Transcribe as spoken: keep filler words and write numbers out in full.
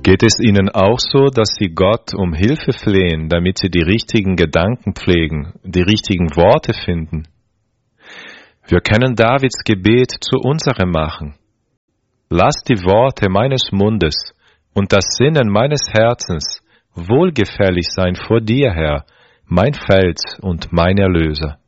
Geht es Ihnen auch so, dass Sie Gott um Hilfe flehen, damit Sie die richtigen Gedanken pflegen, die richtigen Worte finden? Wir können Davids Gebet zu unserem machen. Lass die Worte meines Mundes und das Sinnen meines Herzens wohlgefällig sein vor dir, Herr, mein Fels und mein Erlöser.